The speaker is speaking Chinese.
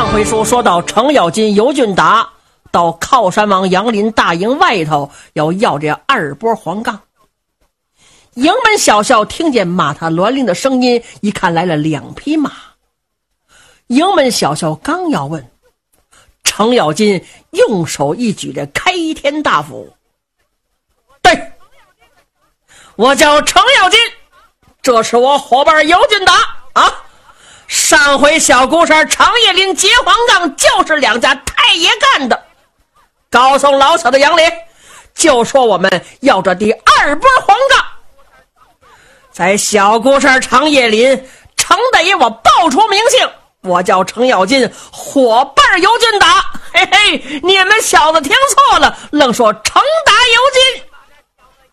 回书说到程咬金、尤俊达到靠山王杨林大营外头要这2波黄杠。营门小校听见马踏銮铃的声音，一看来了2匹马。营门小校刚要问，程咬金用手一举着开天大斧：“对，我叫程咬金，这是我伙伴尤俊达啊！上回小孤山长叶林结黄杠就是2家太爷干的，告诉老小的杨林，就说我们要这第2波黄杠，在小孤山长叶林，程大爷我报出名姓，我叫程咬金，伙伴尤俊达。嘿嘿，你们小子听错了，愣说程达尤金。